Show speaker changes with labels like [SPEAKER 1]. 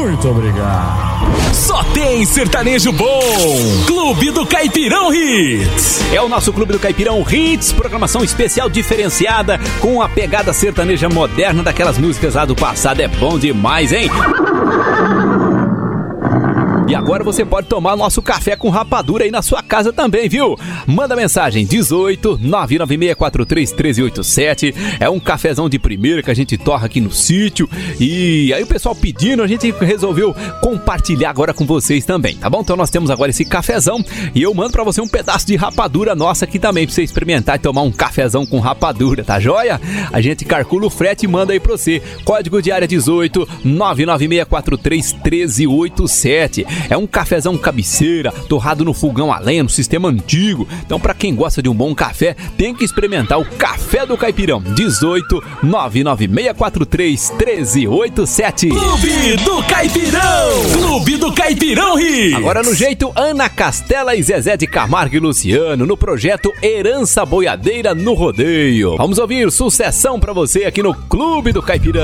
[SPEAKER 1] Muito obrigado.
[SPEAKER 2] Só tem sertanejo bom. Clube do Caipirão Hits.
[SPEAKER 3] É o nosso Clube do Caipirão Hits, programação especial diferenciada com a pegada sertaneja moderna daquelas músicas lá do passado. É bom demais, hein? E agora você pode tomar nosso café com rapadura aí na sua casa também, viu? Manda mensagem 18 99643 1387. É um cafezão de primeira que a gente torra aqui no sítio. E aí o pessoal pedindo, a gente resolveu compartilhar agora com vocês também, tá bom? Então nós temos agora esse cafezão e eu mando pra você um pedaço de rapadura nossa aqui também, pra você experimentar e tomar um cafezão com rapadura, tá joia? A gente calcula o frete e manda aí pra você. Código de área 18 99643 1387. É um cafezão cabeceira, torrado no fogão a lenha, no sistema antigo. Então, pra quem gosta de um bom café, tem que experimentar o Café do Caipirão. 18 99643 1387.
[SPEAKER 2] Clube do Caipirão. Clube do Caipirão Hits.
[SPEAKER 3] Agora no jeito Ana Castela e Zezé de Camargo e Luciano, no projeto Herança Boiadeira no Rodeio. Vamos ouvir sucessão pra você aqui no Clube do Caipirão.